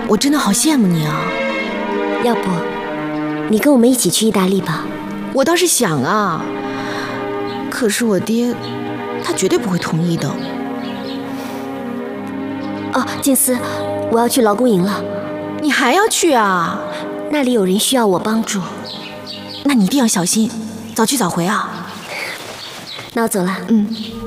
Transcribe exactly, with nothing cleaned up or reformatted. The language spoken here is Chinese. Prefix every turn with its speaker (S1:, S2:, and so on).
S1: 我真的好羡慕你啊！
S2: 要不，你跟我们一起去意大利吧？
S1: 我倒是想啊，可是我爹，他绝对不会同意的。
S2: 哦，静思，我要去劳工营了。
S1: 你还要去啊？
S2: 那里有人需要我帮助。
S1: 那你一定要小心，早去早回啊。
S2: 那我走了。
S1: 嗯。